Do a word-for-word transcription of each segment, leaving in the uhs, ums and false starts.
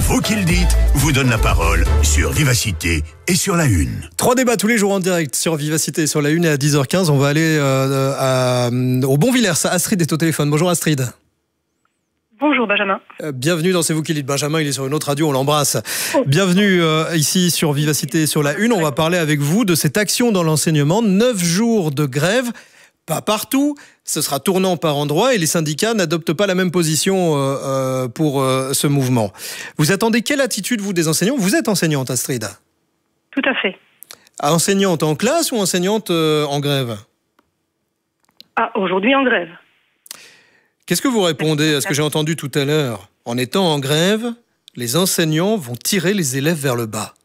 Vous qui le dites vous donne la parole sur Vivacité et sur la Une. Trois débats tous les jours en direct sur Vivacité et sur la Une, et à dix heures quinze, on va aller euh, à, au Bonvillers. Astrid est au téléphone. Bonjour Astrid. Bonjour Benjamin. Euh, bienvenue dans C'est vous qui le dites. Benjamin, il est sur une autre radio, on l'embrasse. Oh. Bienvenue euh, ici sur Vivacité et sur la Une. On va parler avec vous de cette action dans l'enseignement. Neuf jours de grève, pas partout. Ce sera tournant par endroits et les syndicats n'adoptent pas la même position euh, euh, pour euh, ce mouvement. Vous attendez quelle attitude, vous, des enseignants ? Vous êtes enseignante, Astrid ? Tout à fait. Ah, enseignante en classe ou enseignante euh, en grève ? Ah, aujourd'hui en grève. Qu'est-ce que vous répondez à ce que j'ai entendu tout à l'heure ? En étant en grève, les enseignants vont tirer les élèves vers le bas.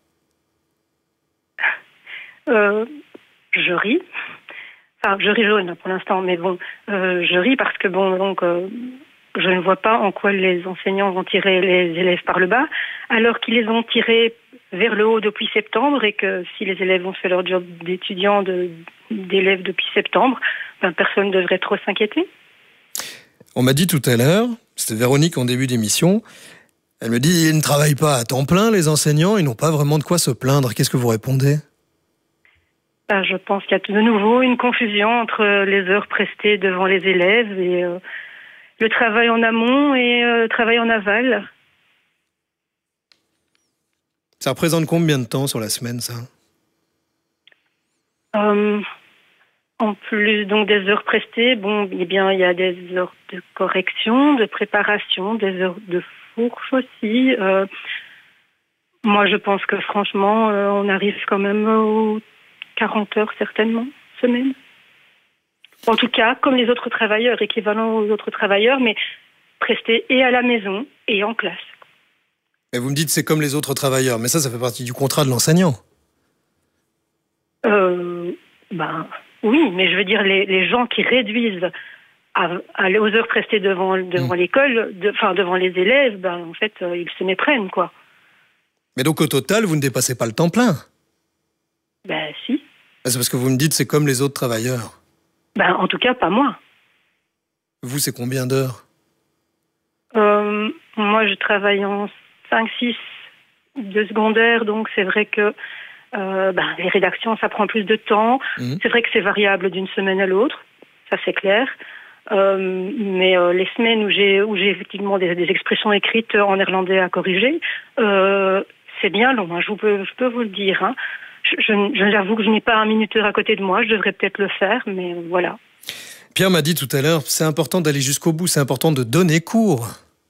Euh, je ris. Enfin, je ris jaune pour l'instant, mais bon, euh, je ris parce que bon, donc, euh, je ne vois pas en quoi les enseignants vont tirer les élèves par le bas, alors qu'ils les ont tirés vers le haut depuis septembre, et que si les élèves ont fait leur job d'étudiants, de, d'élèves depuis septembre, ben, personne ne devrait trop s'inquiéter. On m'a dit tout à l'heure, c'était Véronique en début d'émission, elle me dit, ils ne travaillent pas à temps plein, les enseignants, ils n'ont pas vraiment de quoi se plaindre. Qu'est-ce que vous répondez ? Ben, je pense qu'il y a de nouveau une confusion entre les heures prestées devant les élèves et euh, le travail en amont et euh, le travail en aval. Ça représente combien de temps sur la semaine, ça ? euh, En plus donc des heures prestées, bon, eh bien, il y a des heures de correction, de préparation, des heures de fourche aussi. Euh, moi, je pense que franchement, euh, on arrive quand même aux quarante heures certainement, semaine. En tout cas, comme les autres travailleurs, équivalent aux autres travailleurs, mais prestés et à la maison et en classe. Et vous me dites c'est comme les autres travailleurs, mais ça, ça fait partie du contrat de l'enseignant. Euh, ben, oui, mais je veux dire, les, les gens qui réduisent à, à, aux heures prestées devant, devant mmh. l'école, de, enfin devant les élèves, ben, en fait, euh, ils se méprennent, quoi. Mais donc, au total, vous ne dépassez pas le temps plein ? Ben, si. C'est parce que vous me dites c'est comme les autres travailleurs. Ben, en tout cas, pas moi. Vous, c'est combien d'heures ? euh, Moi, je travaille en cinq six de secondaire, donc c'est vrai que euh, ben, les rédactions, ça prend plus de temps. Mmh. C'est vrai que c'est variable d'une semaine à l'autre, ça c'est clair. Euh, mais euh, les semaines où j'ai, où j'ai effectivement des, des expressions écrites en néerlandais à corriger, euh, c'est bien long, hein, je, peux, je peux vous le dire, hein. Je, je, je j'avoue que je n'ai pas un minuteur à côté de moi, je devrais peut-être le faire, mais voilà. Pierre m'a dit tout à l'heure, c'est important d'aller jusqu'au bout, c'est important de donner cours.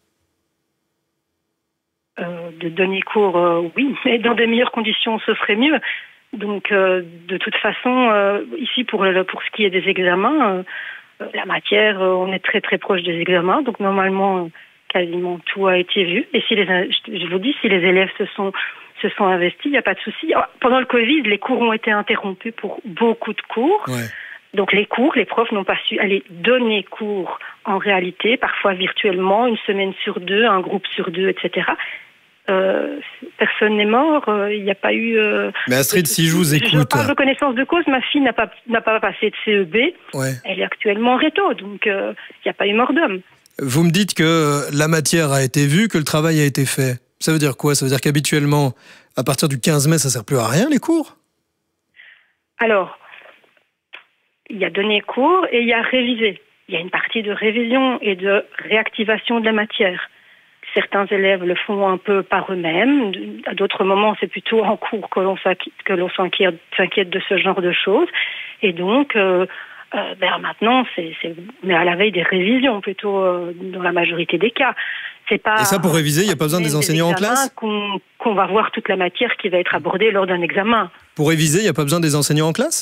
Euh, de donner cours, euh, oui, mais dans des meilleures conditions, ce serait mieux. Donc, euh, de toute façon, euh, ici, pour, le, pour ce qui est des examens, euh, la matière, euh, on est très très proche des examens, donc normalement, quasiment tout a été vu. Et si les, je vous dis, si les élèves se sont se sont investis, il n'y a pas de souci. Pendant le Covid, les cours ont été interrompus pour beaucoup de cours. Ouais. Donc les cours, les profs n'ont pas su aller donner cours en réalité, parfois virtuellement, une semaine sur deux, un groupe sur deux, et cetera. Euh, personne n'est mort, il euh, n'y a pas eu... Euh, Mais Astrid, si je vous écoute... Je parle de connaissance de cause, ma fille n'a pas, n'a pas passé de C E B, ouais. Elle est actuellement en réto, donc il euh, n'y a pas eu mort d'homme. Vous me dites que la matière a été vue, que le travail a été fait. Ça veut dire quoi ? Ça veut dire qu'habituellement, à partir du quinze mai, ça ne sert plus à rien, les cours ? Alors, il y a donné cours et il y a révisé. Il y a une partie de révision et de réactivation de la matière. Certains élèves le font un peu par eux-mêmes. À d'autres moments, c'est plutôt en cours que l'on s'inquiète, que l'on s'inquiète, s'inquiète de ce genre de choses. Et donc... Euh, Euh, ben maintenant, c'est, c'est, on est à la veille des révisions, plutôt euh, dans la majorité des cas. C'est pas. Et ça, pour réviser, il n'y a pas besoin des enseignants en classe ? qu'on, qu'on va voir toute la matière qui va être abordée lors d'un examen. Pour réviser, il n'y a pas besoin des enseignants en classe ?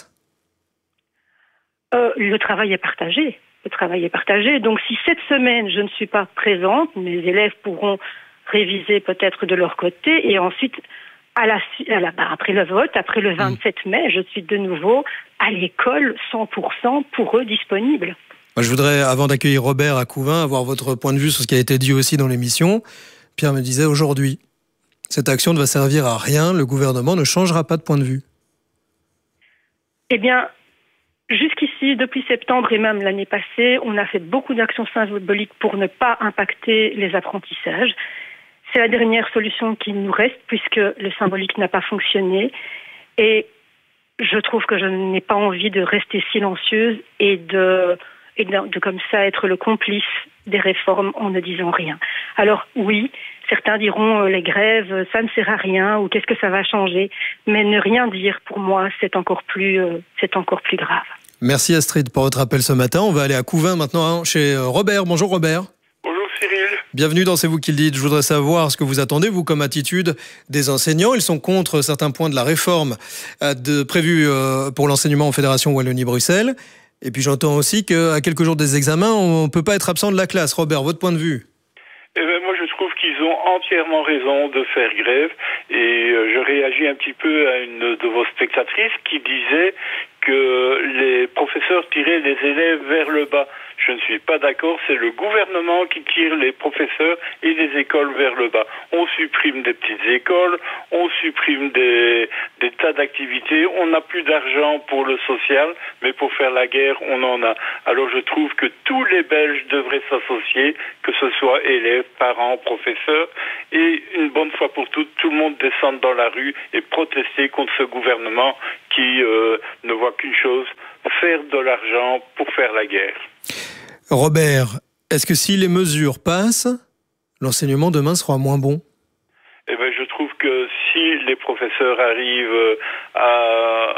euh, Le travail est partagé. Le travail est partagé. Donc, si cette semaine, je ne suis pas présente, mes élèves pourront réviser peut-être de leur côté et ensuite... À la, à la, après le vote, après le vingt-sept mai, je suis de nouveau à l'école cent pour cent pour eux disponible. Moi, je voudrais, avant d'accueillir Robert à Couvain, avoir votre point de vue sur ce qui a été dit aussi dans l'émission. Pierre me disait aujourd'hui, cette action ne va servir à rien, le gouvernement ne changera pas de point de vue. Eh bien, jusqu'ici, depuis septembre et même l'année passée, on a fait beaucoup d'actions symboliques pour ne pas impacter les apprentissages. c'est la dernière solution qui nous reste puisque le symbolique n'a pas fonctionné. Et je trouve que je n'ai pas envie de rester silencieuse et de, et de, de comme ça être le complice des réformes en ne disant rien. Alors oui, certains diront euh, les grèves, ça ne sert à rien ou qu'est-ce que ça va changer. Mais ne rien dire, pour moi, c'est encore plus, euh, c'est encore plus grave. Merci Astrid pour votre appel ce matin. On va aller à Couvin maintenant chez Robert. Bonjour Robert. Bonjour Cyril. Bienvenue dans C'est vous qui le dites. Je voudrais savoir ce que vous attendez, vous, comme attitude des enseignants. Ils sont contre certains points de la réforme de, prévue pour l'enseignement en Fédération Wallonie-Bruxelles. Et puis j'entends aussi qu'à quelques jours des examens, on ne peut pas être absent de la classe. Robert, votre point de vue? Eh ben, moi, je trouve qu'ils ont entièrement raison de faire grève. Et euh, je réagis un petit peu à une de vos spectatrices qui disait que les professeurs tiraient les élèves vers le bas. Je ne suis pas d'accord, c'est le gouvernement qui tire les professeurs et les écoles vers le bas. On supprime des petites écoles, on supprime des, des tas d'activités, on n'a plus d'argent pour le social, mais pour faire la guerre, on en a. Alors je trouve que tous les Belges devraient s'associer, que ce soit élèves, parents, professeurs, et une bonne fois pour toutes, tout le monde descende dans la rue et protester contre ce gouvernement qui euh, ne voit qu'une chose, faire de l'argent pour faire la guerre. Robert, est-ce que si les mesures passent, l'enseignement demain sera moins bon? Eh ben, je trouve que si les professeurs arrivent à